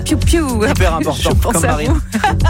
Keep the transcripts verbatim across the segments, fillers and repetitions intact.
piou piou. Hyper important, comme Marine.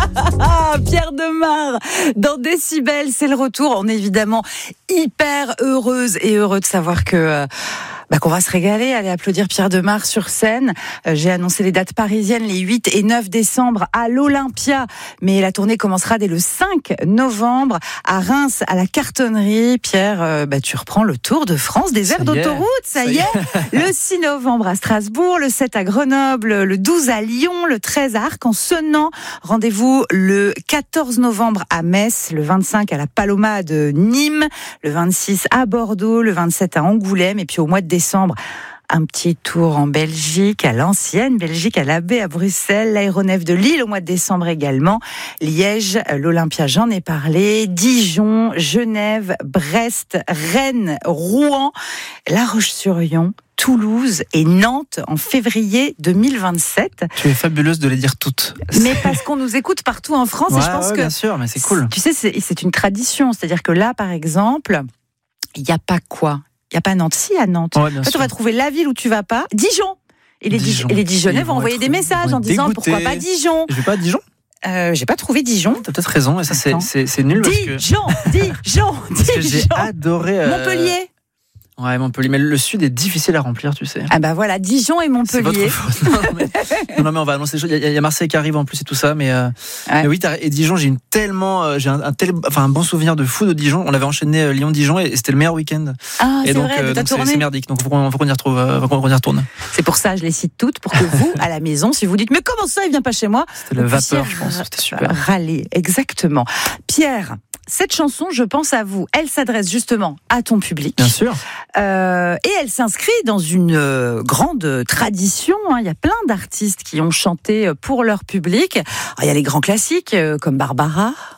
Pierre Demar, dans Décibel, c'est le retour. On est évidemment hyper heureuse et heureux de savoir que... Euh, Bah, qu'on va se régaler, aller applaudir Pierre Demar sur scène. Euh, j'ai annoncé les dates parisiennes les huit et neuf décembre à l'Olympia, mais la tournée commencera dès le cinq novembre à Reims, à la Cartonnerie. Pierre, euh, bah, tu reprends le tour de France des aires d'autoroute, ça, ça y est, est. Le six novembre à Strasbourg, le sept à Grenoble, le douze à Lyon, le treize à Arc-en-Senans. Rendez-vous le quatorze novembre à Metz, le vingt-cinq à la Paloma de Nîmes, le vingt-six à Bordeaux, le vingt-sept à Angoulême, et puis au mois de décembre, un petit tour en Belgique, à l'ancienne Belgique, à la baie, à Bruxelles, l'aéronef de Lille au mois de décembre également, Liège, l'Olympia, j'en ai parlé, Dijon, Genève, Brest, Rennes, Rouen, La Roche-sur-Yon, Toulouse et Nantes en février deux mille vingt-sept. Tu es fabuleuse de les dire toutes. Mais parce qu'on nous écoute partout en France, ouais, et je pense ouais, que... bien sûr, mais c'est cool. Tu sais, c'est, c'est une tradition, c'est-à-dire que là, par exemple, il n'y a pas quoi Il n'y a pas Nantes, si à Nantes. Ouais, en fait, sûr. on va trouver la ville où tu vas pas. Dijon. Et les, Dijon. et les Dijonnais Ils vont vont envoyer être- des messages vont en être disant dégoûtés. pourquoi pas Dijon. Je vais pas à Dijon. euh, J'ai pas trouvé Dijon. T'as peut-être raison, et ça c'est, Attends. c'est, c'est nul parce que, Dijon, Dijon, parce que j'ai Dijon. adoré. euh, Montpellier. Ouais, Montpellier. Mais le sud est difficile à remplir, tu sais. Ah bah voilà, Dijon et C'est votre Montpellier. faute. Non, mais, non, non, mais on va annoncer les choses. Il y, a- il y a Marseille qui arrive en plus et tout ça, mais, euh, Ouais. mais oui, t'as, et Dijon, j'ai une tellement, euh, j'ai un, un tel, enfin un bon souvenir de fou de Dijon. On avait enchaîné euh, Lyon-Dijon et c'était le meilleur week-end. Ah, et c'est donc, vrai, de ta donc c'est, tournée. c'est merdique. Donc faut qu'on, faut qu'on y retrouve, euh, faut qu'on y retourne. C'est pour ça, je les cite toutes, pour que vous, à la maison, si vous dites, mais comment ça, il vient pas chez moi? C'était le vous puissiez vapeur, je pense. C'était super. Râler, exactement. Pierre, cette chanson, je pense à vous, elle s'adresse justement à ton public. Bien sûr. Euh, et elle s'inscrit dans une euh, grande tradition. Hein. Il y a plein d'artistes qui ont chanté pour leur public. Alors, il y a les grands classiques euh, comme Barbara.